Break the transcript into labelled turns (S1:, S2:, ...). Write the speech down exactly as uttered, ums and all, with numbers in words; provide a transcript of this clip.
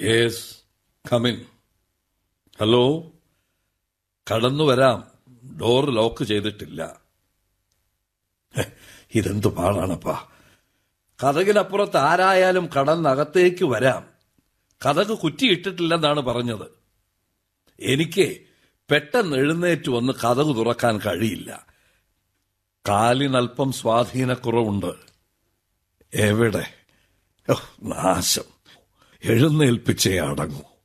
S1: Yes, come in. Hello, കടന്നു വരാം. Door lock ചെയ്തിട്ടില്ല. ഇതെന്തു പാടാണപ്പാ. കതകിനപ്പുറത്ത് ആരായാലും കടന്നകത്തേക്ക് വരാം. കതക് കുറ്റിയിട്ടിട്ടില്ലെന്നാണ് പറഞ്ഞത്. എനിക്ക് പെട്ടെന്ന് എഴുന്നേറ്റ് വന്ന് കതക് തുറക്കാൻ കഴിയില്ല. കാലിനൽപ്പം സ്വാധീനക്കുറവുണ്ട്. എവിടെ? നാശം. എഴുന്നേൽപ്പിച്ചേ അടങ്ങൂ.